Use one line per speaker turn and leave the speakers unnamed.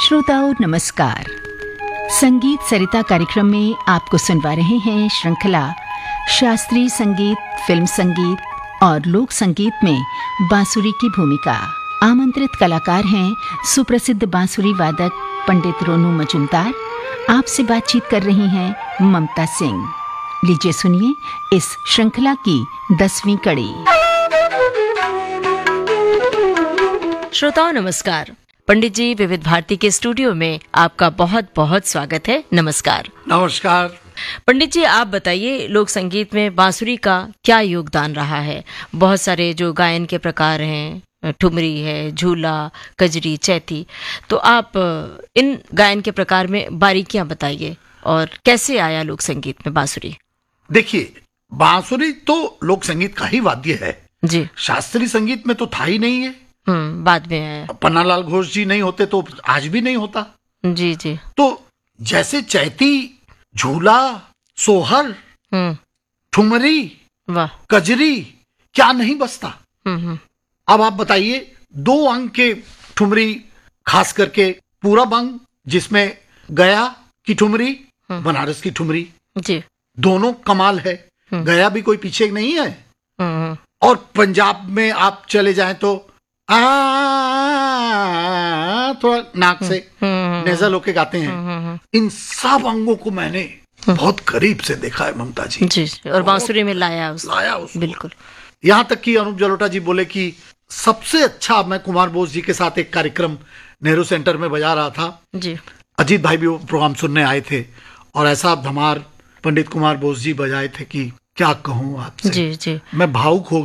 श्रोताओं नमस्कार। संगीत सरिता कार्यक्रम में आपको सुनवा रहे हैं श्रृंखला शास्त्रीय संगीत, फिल्म संगीत और लोक संगीत में बांसुरी की भूमिका। आमंत्रित कलाकार हैं सुप्रसिद्ध बांसुरी वादक पंडित रोनू मजूमदार। आपसे बातचीत कर रही हैं ममता सिंह। लीजिए सुनिए इस श्रृंखला की 10वीं कड़ी।
श्रोताओं नमस्कार। पंडित जी, विविध भारती के स्टूडियो में आपका बहुत बहुत स्वागत है। नमस्कार।
नमस्कार।
पंडित जी, आप बताइए लोक संगीत में बांसुरी का क्या योगदान रहा है? बहुत सारे जो गायन के प्रकार हैं, ठुमरी है, झूला, कजरी, चैती, तो आप इन गायन के प्रकार में बारीकियां बताइए और कैसे आया लोक संगीत में बांसुरी?
देखिए, बांसुरी तो लोक संगीत का ही वाद्य है
जी।
शास्त्रीय संगीत में तो था ही नहीं है।
बाद में आया।
पन्नालाल घोष जी नहीं होते तो आज भी नहीं होता।
जी जी।
तो जैसे चैती, झूला, सोहर, ठुमरी,
वाह,
कजरी, क्या नहीं बसता। अब आप बताइए, 2 अंग के ठुमरी, खास करके पूरब अंग जिसमें गया की ठुमरी, बनारस की ठुमरी
जी,
दोनों कमाल है। गया भी कोई पीछे नहीं है। और पंजाब में आप चले जाएं तो थोड़ा नाक से नेजल होके गाते हैं। इन सब अंगों को मैंने बहुत करीब से देखा है ममता जी।
जी, और बांसुरी में लाया उसको। बिल्कुल।
यहाँ तक कि अनूप जलोटा जी बोले कि सबसे अच्छा, मैं कुमार बोस जी के साथ एक कार्यक्रम नेहरू सेंटर में बजा रहा था
जी।
अजीत भाई भी वो प्रोग्राम सुनने आए थे और ऐसा धमार पंडित कुमार बोस जी बजाए थे कि क्या कहूँ आपसे।
जी जी।
मैं भावुक हो